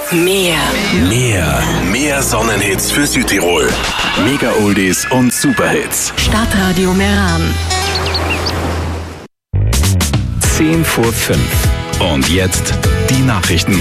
Mehr Sonnenhits für Südtirol. Mega-Oldies und Superhits. Stadtradio Meran. 10 vor 5. Und jetzt die Nachrichten.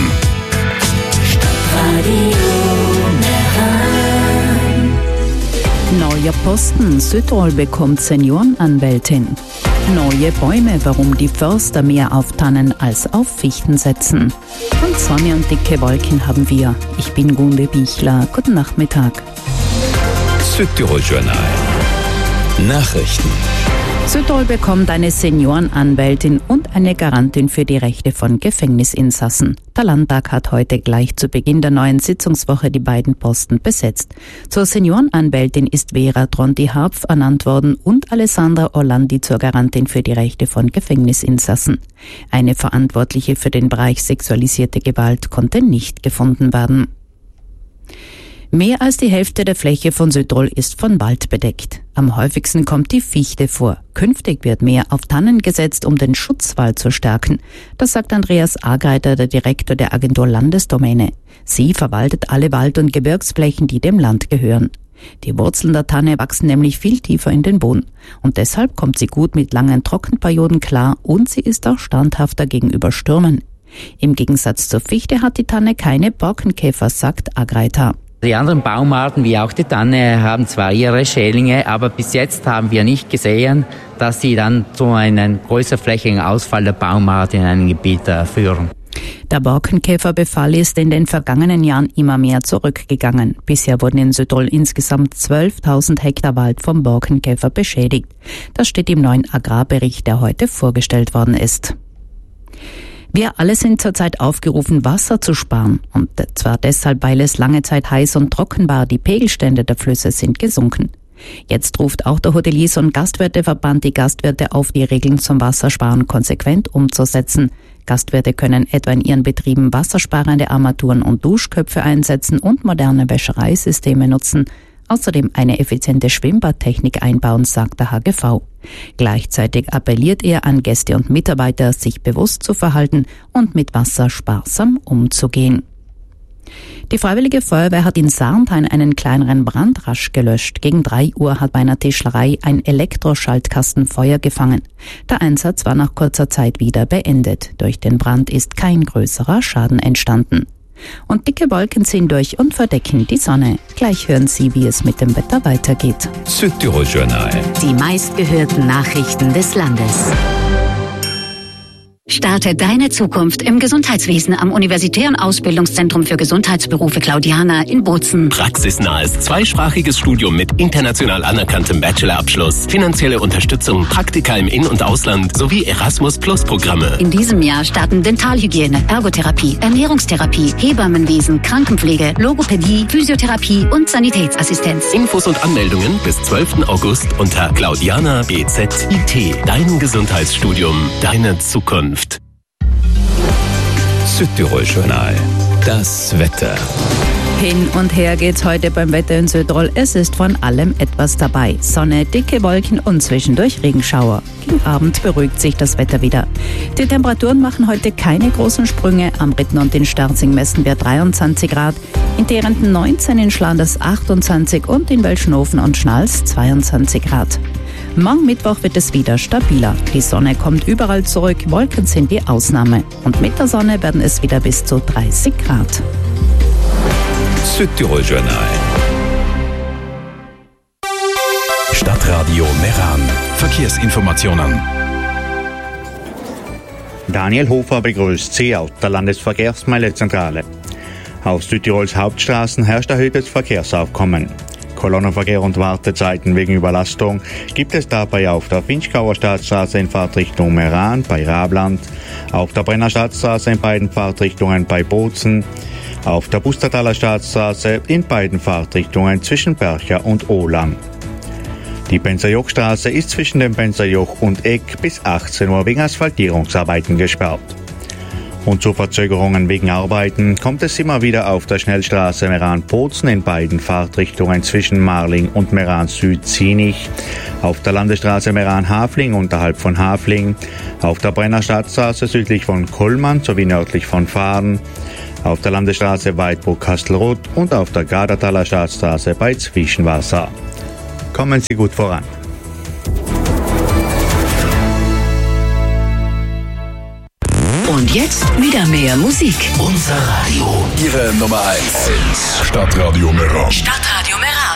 Neuer Posten. Südtirol bekommt Seniorenanwältin. Neue Bäume, warum die Förster mehr auf Tannen als auf Fichten setzen. Und Sonne und dicke Wolken haben wir. Ich bin Gunde Bichler. Guten Nachmittag. Südtirol Journal. Nachrichten. Südtirol bekommt eine Seniorenanwältin und eine Garantin für die Rechte von Gefängnisinsassen. Der Landtag hat heute gleich zu Beginn der neuen Sitzungswoche die beiden Posten besetzt. Zur Seniorenanwältin ist Vera Tronti-Harpf ernannt worden und Alessandra Orlandi zur Garantin für die Rechte von Gefängnisinsassen. Eine Verantwortliche für den Bereich sexualisierte Gewalt konnte nicht gefunden werden. Mehr als die Hälfte der Fläche von Südtirol ist von Wald bedeckt. Am häufigsten kommt die Fichte vor. Künftig wird mehr auf Tannen gesetzt, um den Schutzwald zu stärken. Das sagt Andreas Agreiter, der Direktor der Agentur Landesdomäne. Sie verwaltet alle Wald- und Gebirgsflächen, die dem Land gehören. Die Wurzeln der Tanne wachsen nämlich viel tiefer in den Boden. Und deshalb kommt sie gut mit langen Trockenperioden klar und sie ist auch standhafter gegenüber Stürmen. Im Gegensatz zur Fichte hat die Tanne keine Borkenkäfer, sagt Agreiter. Die anderen Baumarten, wie auch die Tanne, haben zwar ihre Schädlinge, aber bis jetzt haben wir nicht gesehen, dass sie dann zu einem größerflächigen Ausfall der Baumart in einem Gebiet führen. Der Borkenkäferbefall ist in den vergangenen Jahren immer mehr zurückgegangen. Bisher wurden in Südtirol insgesamt 12.000 Hektar Wald vom Borkenkäfer beschädigt. Das steht im neuen Agrarbericht, der heute vorgestellt worden ist. Wir alle sind zurzeit aufgerufen, Wasser zu sparen. Und zwar deshalb, weil es lange Zeit heiß und trocken war. Die Pegelstände der Flüsse sind gesunken. Jetzt ruft auch der Hoteliers- und Gastwirteverband die Gastwirte auf, die Regeln zum Wassersparen konsequent umzusetzen. Gastwirte können etwa in ihren Betrieben wassersparende Armaturen und Duschköpfe einsetzen und moderne Wäschereisysteme nutzen. Außerdem eine effiziente Schwimmbadtechnik einbauen, sagt der HGV. Gleichzeitig appelliert er an Gäste und Mitarbeiter, sich bewusst zu verhalten und mit Wasser sparsam umzugehen. Die Freiwillige Feuerwehr hat in Sarnthein einen kleineren Brand rasch gelöscht. Gegen 3 Uhr hat bei einer Tischlerei ein Elektroschaltkasten Feuer gefangen. Der Einsatz war nach kurzer Zeit wieder beendet. Durch den Brand ist kein größerer Schaden entstanden. Und dicke Wolken ziehen durch und verdecken die Sonne. Gleich hören Sie, wie es mit dem Wetter weitergeht. Südtirol Journal. Die meistgehörten Nachrichten des Landes. Starte deine Zukunft im Gesundheitswesen am Universitären Ausbildungszentrum für Gesundheitsberufe Claudiana in Bozen. Praxisnahes zweisprachiges Studium mit international anerkanntem Bachelorabschluss, finanzielle Unterstützung, Praktika im In- und Ausland sowie Erasmus-Plus-Programme. In diesem Jahr starten Dentalhygiene, Ergotherapie, Ernährungstherapie, Hebammenwesen, Krankenpflege, Logopädie, Physiotherapie und Sanitätsassistenz. Infos und Anmeldungen bis 12. August unter Claudiana BZIT. Dein Gesundheitsstudium, deine Zukunft. Südtirol Journal. Das Wetter. Hin und her geht's heute beim Wetter in Südtirol. Es ist von allem etwas dabei. Sonne, dicke Wolken und zwischendurch Regenschauer. Gegen Abend beruhigt sich das Wetter wieder. Die Temperaturen machen heute keine großen Sprünge. Am Ritten und in Starzing messen wir 23 Grad, in Terenten 19, in Schlanders 28 und in Welschnofen und Schnals 22 Grad. Morgen Mittwoch wird es wieder stabiler. Die Sonne kommt überall zurück, Wolken sind die Ausnahme. Und mit der Sonne werden es wieder bis zu 30 Grad. Südtirol Journal. Stadtradio Meran. Verkehrsinformationen. Daniel Hofer begrüßt Sie aus der Landesverkehrsmeldezentrale. Auf Südtirols Hauptstraßen herrscht erhöhtes Verkehrsaufkommen. Kolonnenverkehr und Wartezeiten wegen Überlastung gibt es dabei auf der Finchgauer Staatsstraße in Fahrtrichtung Meran bei Rabland, auf der Brenner Staatsstraße in beiden Fahrtrichtungen bei Bozen, auf der Bustertaler Staatsstraße in beiden Fahrtrichtungen zwischen Bercher und Ohlam. Die Benserjochstraße ist zwischen dem Benserjoch und Eck bis 18 Uhr wegen Asphaltierungsarbeiten gesperrt. Und zu Verzögerungen wegen Arbeiten kommt es immer wieder auf der Schnellstraße Meran-Bozen in beiden Fahrtrichtungen zwischen Marling und Meran-Süd-Zienich, auf der Landesstraße Meran-Hafling unterhalb von Hafling, auf der Brenner Stadtstraße südlich von Kollmann sowie nördlich von Fahren, auf der Landesstraße Weidburg-Kastelroth und auf der Gardertaler Staatsstraße bei Zwischenwasser. Kommen Sie gut voran. Und jetzt wieder mehr Musik. Unser Radio. Ihre Nummer 1. Stadtradio Meran. Stadtradio Meran.